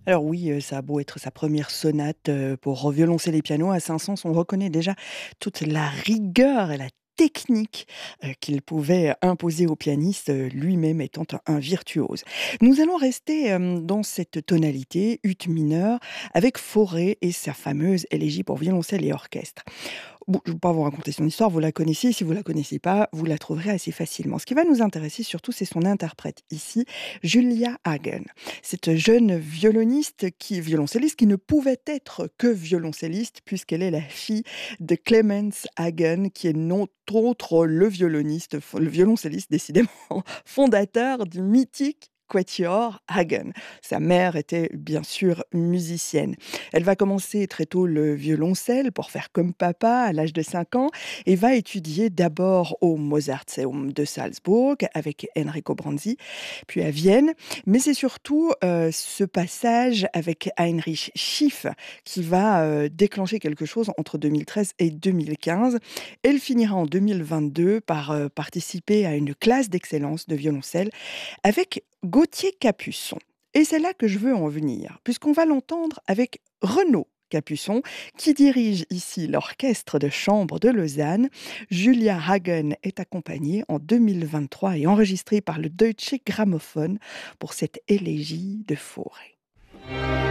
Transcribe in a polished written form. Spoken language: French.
Alors oui, ça a beau être sa première sonate, pour violoncelle et piano à Saint-Saëns, on reconnaît déjà toute la rigueur et la technique, qu'il pouvait imposer au pianiste, lui-même étant un virtuose. Nous allons rester, dans cette tonalité ut mineur avec Fauré et sa fameuse élégie pour violoncelle et orchestre. Bon, je ne vais pas vous raconter son histoire, vous la connaissez. Si vous la connaissez pas, vous la trouverez assez facilement. Ce qui va nous intéresser surtout, c'est son interprète ici, Julia Hagen. Cette jeune violoncelliste qui ne pouvait être que violoncelliste puisqu'elle est la fille de Clemens Hagen, qui est non autre le violoncelliste décidément fondateur du mythique Quatuor Hagen. Sa mère était bien sûr musicienne. Elle va commencer très tôt le violoncelle pour faire comme papa à l'âge de 5 ans et va étudier d'abord au Mozarteum de Salzbourg avec Enrico Branzi, puis à Vienne. Mais c'est surtout ce passage avec Heinrich Schiff qui va déclencher quelque chose entre 2013 et 2015. Elle finira en 2022 par participer à une classe d'excellence de violoncelle avec Gauthier Capuçon. Et c'est là que je veux en venir, puisqu'on va l'entendre avec Renaud Capuçon, qui dirige ici l'orchestre de chambre de Lausanne. Julia Hagen est accompagnée en 2023 et enregistrée par le Deutsche Grammophon pour cette élégie de Fauré.